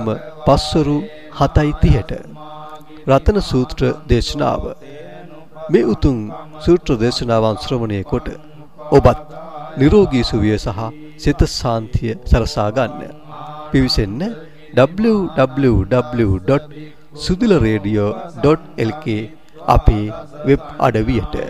පස්වරු 7:30ට රතන සූත්‍ර දේශනාව මේ උතුම් සූත්‍ර දේශනාවන් ශ්‍රවණය කොට ඔබත් නිරෝගී සුවය සහ සිත ශාන්තිය සලසා ගන්න. පිවිසෙන්න www.sudilaradio.lk අපේ වෙබ් අඩවියට.